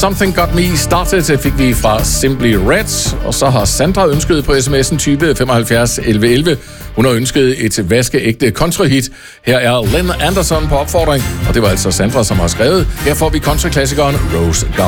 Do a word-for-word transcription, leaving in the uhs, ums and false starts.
Something Got Me Started fik vi fra Simply Red, og så har Sandra ønsket på sms'en type femoghalvfjerds elleve elleve. Hun har ønsket et vaskeægte countryhit. Her er Lynn Anderson på opfordring, og det var altså Sandra, som har skrevet. Her får vi countryklassikeren Rose Garden.